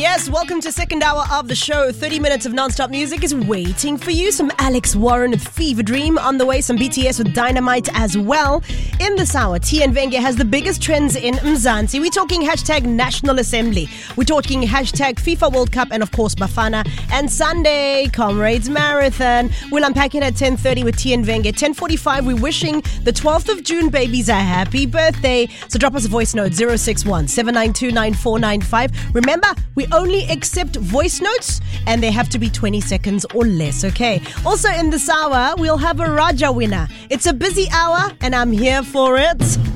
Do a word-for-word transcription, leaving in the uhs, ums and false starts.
Yes, welcome to second hour of the show. thirty minutes of non-stop music is waiting for you. Some Alex Warren with Fever Dream on the way. Some B T S with Dynamite as well. In this hour, T N Venge has the biggest trends in Mzansi. We're talking hashtag National Assembly. We're talking hashtag FIFA World Cup and, of course, Bafana. And Sunday, Comrades Marathon. We'll unpack it at ten thirty with T N Venge. ten forty-five, we're wishing the twelfth of June babies a happy birthday. So drop us a voice note, zero six one, seven nine two, nine four nine five. Remember, we only accept voice notes and they have to be twenty seconds or less, okay? Also in this hour, we'll have a Raja winner. It's a busy hour and I'm here for it.